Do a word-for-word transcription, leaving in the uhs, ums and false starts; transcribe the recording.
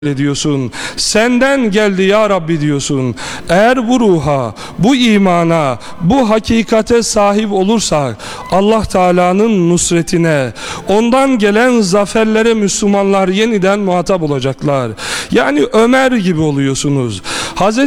ediyorsun. Senden geldi ya Rabbi diyorsun. Eğer bu ruha, bu imana, bu hakikate sahip olursak Allah Teala'nın nusretine, ondan gelen zaferlere Müslümanlar yeniden muhatap olacaklar. Yani Ömer gibi oluyorsunuz. Hazreti